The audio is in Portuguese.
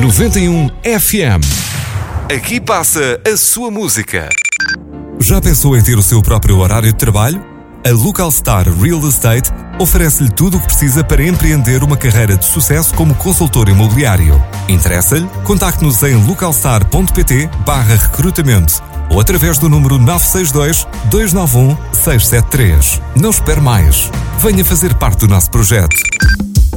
91 FM. Aqui passa a sua música. Já pensou em ter o seu próprio horário de trabalho? A Local Star Real Estate oferece-lhe tudo o que precisa para empreender uma carreira de sucesso como consultor imobiliário. Interessa-lhe? Contacte-nos em localstar.pt/recrutamento ou através do número 962-291-673. Não espere mais. Venha fazer parte do nosso projeto.